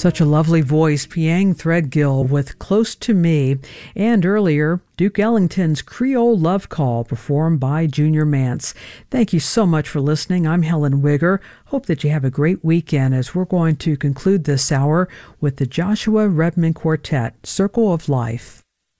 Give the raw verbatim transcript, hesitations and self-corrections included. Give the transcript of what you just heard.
Such a lovely voice, Piang Threadgill with Close to Me, and earlier, Duke Ellington's Creole Love Call, performed by Junior Mance. Thank you so much for listening. I'm Helen Wigger. Hope that you have a great weekend as we're going to conclude this hour with the Joshua Redman Quartet, Circle of Life.